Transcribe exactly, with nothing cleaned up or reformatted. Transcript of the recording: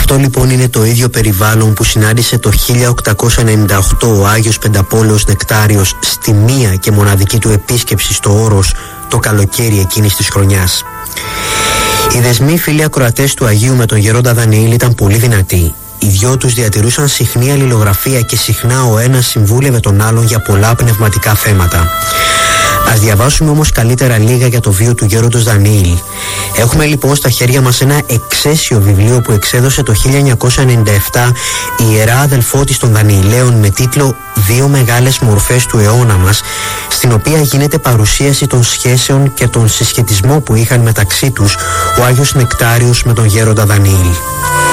Αυτό λοιπόν είναι το ίδιο περιβάλλον που συνάντησε το χίλια οκτακόσια ενενήντα οκτώ ο Άγιος Πενταπόλεως Νεκτάριος στη μία και μοναδική του επίσκεψη στο Όρος το καλοκαίρι εκείνης της χρονιάς. Οι δεσμοί φίλοι ακροατές του Αγίου με τον γερόντα Δανιήλ ήταν πολύ δυνατοί. Οι δυο τους διατηρούσαν συχνή αλληλογραφία και συχνά ο ένας συμβούλευε τον άλλον για πολλά πνευματικά θέματα. Ας διαβάσουμε όμως καλύτερα λίγα για το βίο του γέροντος Δανιήλ. Έχουμε λοιπόν στα χέρια μας ένα εξαίσιο βιβλίο που εξέδωσε το χίλια εννιακόσια ενενήντα επτά η Ιερά Αδελφότης των Δανιηλαίων με τίτλο «Δύο μεγάλες μορφές του αιώνα μας», στην οποία γίνεται παρουσίαση των σχέσεων και τον συσχετισμό που είχαν μεταξύ τους ο Άγιος Νεκτάριος με τον γέροντα Δανιήλ.